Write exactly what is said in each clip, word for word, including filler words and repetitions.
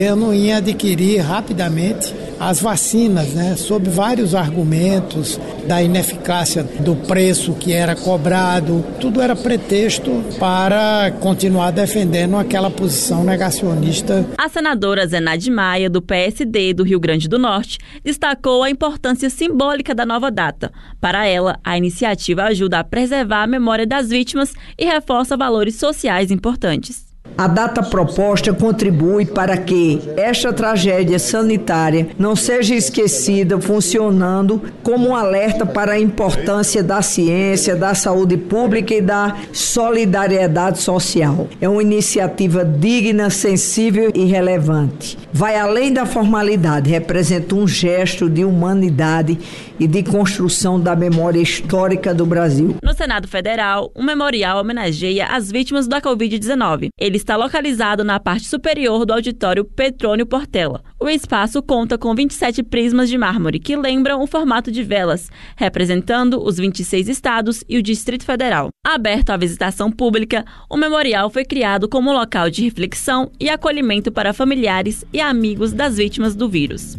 Eu não ia adquirir rapidamente as vacinas, né, sob vários argumentos da ineficácia do preço que era cobrado. Tudo era pretexto para continuar defendendo aquela posição negacionista. A senadora Zenaide Maia, do P S D do Rio Grande do Norte, destacou a importância simbólica da nova data. Para ela, a iniciativa ajuda a preservar a memória das vítimas e reforça valores sociais importantes. A data proposta contribui para que esta tragédia sanitária não seja esquecida, funcionando como um alerta para a importância da ciência, da saúde pública e da solidariedade social. É uma iniciativa digna, sensível e relevante. Vai além da formalidade, representa um gesto de humanidade e de construção da memória histórica do Brasil. No Senado Federal, um memorial homenageia as vítimas da covid dezenove. Ele está localizado na parte superior do auditório Petrônio Portela. O espaço conta com vinte e sete prismas de mármore que lembram o formato de velas, representando os vinte e seis estados e o Distrito Federal. Aberto à visitação pública, o memorial foi criado como local de reflexão e acolhimento para familiares e amigos das vítimas do vírus.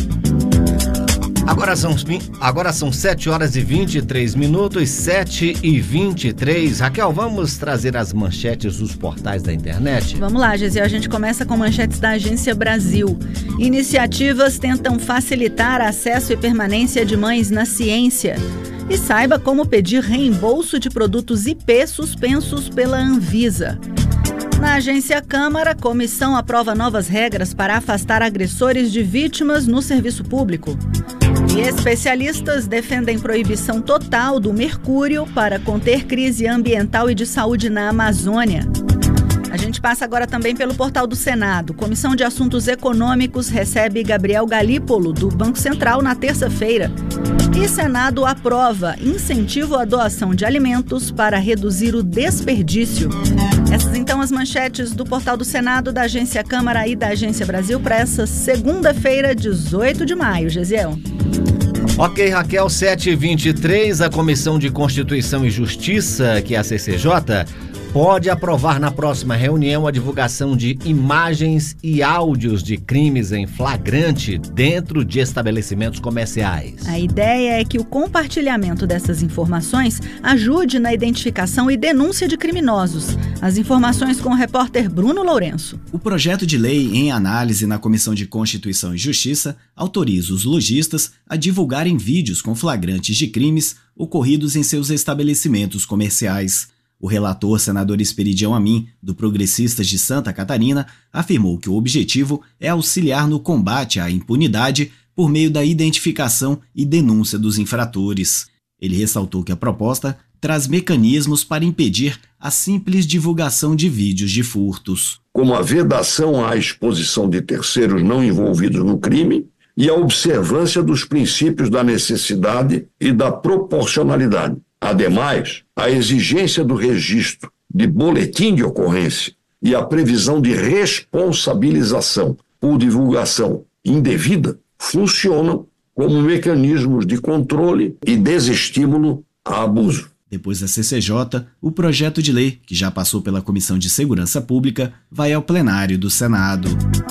Agora são, agora são sete horas e vinte e três minutos, sete e vinte e três. Raquel, vamos trazer as manchetes dos portais da internet? Vamos lá, Gesiel, a gente começa com manchetes da Agência Brasil. Iniciativas tentam facilitar acesso e permanência de mães na ciência. E saiba como pedir reembolso de produtos I P suspensos pela Anvisa. Na Agência Câmara, a comissão aprova novas regras para afastar agressores de vítimas no serviço público. E especialistas defendem proibição total do mercúrio para conter crise ambiental e de saúde na Amazônia. A gente passa agora também pelo portal do Senado. Comissão de Assuntos Econômicos recebe Gabriel Galípolo, do Banco Central, na terça-feira. E Senado aprova incentivo à doação de alimentos para reduzir o desperdício. Essas então as manchetes do portal do Senado, da Agência Câmara e da Agência Brasil para essa segunda-feira, dezoito de maio, Gesiel. Ok, Raquel, sete e vinte e três, a Comissão de Constituição e Justiça, que é a C C J, pode aprovar na próxima reunião a divulgação de imagens e áudios de crimes em flagrante dentro de estabelecimentos comerciais. A ideia é que o compartilhamento dessas informações ajude na identificação e denúncia de criminosos. As informações com o repórter Bruno Lourenço. O projeto de lei em análise na Comissão de Constituição e Justiça autoriza os lojistas a divulgarem vídeos com flagrantes de crimes ocorridos em seus estabelecimentos comerciais. O relator, senador Esperidião Amin, do Progressistas de Santa Catarina, afirmou que o objetivo é auxiliar no combate à impunidade por meio da identificação e denúncia dos infratores. Ele ressaltou que a proposta traz mecanismos para impedir a simples divulgação de vídeos de furtos. Como a vedação à exposição de terceiros não envolvidos no crime e a observância dos princípios da necessidade e da proporcionalidade. Ademais, a exigência do registro de boletim de ocorrência e a previsão de responsabilização por divulgação indevida funcionam como mecanismos de controle e desestímulo a abuso. Depois da C C J, o projeto de lei, que já passou pela Comissão de Segurança Pública, vai ao plenário do Senado.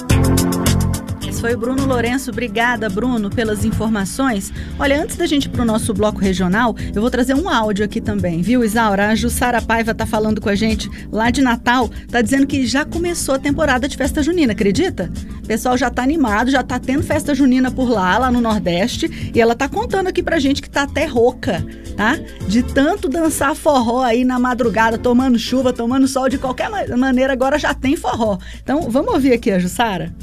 Esse foi o Bruno Lourenço. Obrigada, Bruno, pelas informações. Olha, antes da gente ir para o nosso bloco regional, eu vou trazer um áudio aqui também, viu, Isaura? A Jussara Paiva tá falando com a gente lá de Natal, tá dizendo que já começou a temporada de festa junina, acredita? O pessoal já tá animado, já tá tendo festa junina por lá, lá no Nordeste, e ela tá contando aqui pra gente que tá até rouca, tá? De tanto dançar forró aí na madrugada, tomando chuva, tomando sol, de qualquer maneira, agora já tem forró. Então, vamos ouvir aqui a Jussara?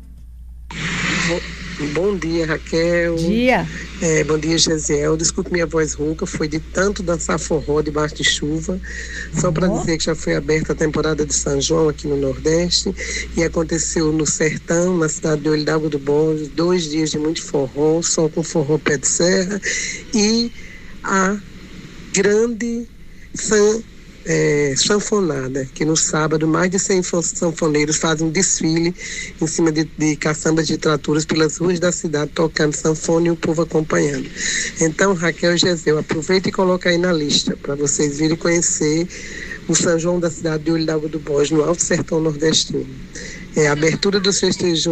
Bom dia, Raquel. Dia. É, bom dia, Gesiel. Desculpe minha voz rouca, foi de tanto dançar forró debaixo de chuva. Só para dizer que já foi aberta a temporada de São João aqui no Nordeste e aconteceu no Sertão, na cidade de Olho d'Água do Borges, dois dias de muito forró, só com forró pé de serra e a grande san É, sanfonada, que no sábado mais de cem sanfoneiros fazem um desfile em cima de, de caçambas de traturas pelas ruas da cidade, tocando sanfona e o povo acompanhando. Então, Raquel e Gesel, aproveita e coloca aí na lista para vocês virem conhecer o São João da cidade de Olho d'Água do Borges, no Alto Sertão Nordestino. É, a abertura dos festejos